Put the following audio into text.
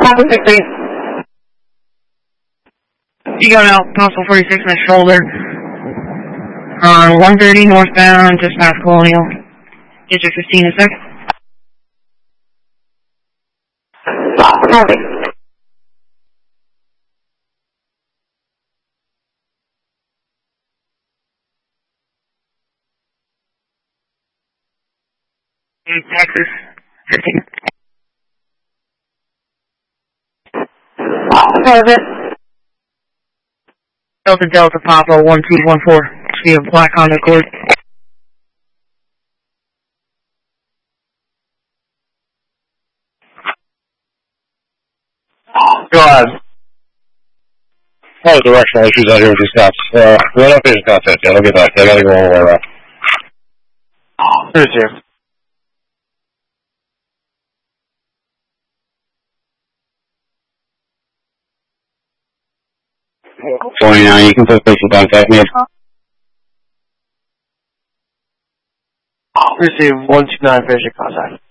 You got out, possible 46 in the shoulder. 130 northbound, just past Colonial. Digit 15 a sec. Texas 15. Delta Delta Papa 1214. See a black Honda Accord. Go ahead. Oh, directional issues out here with these cops. We don't finish contact yet. I'll get back. I gotta go all the way around. Here's here. 29, you can put place in contact me. Receive 129, finish your contact.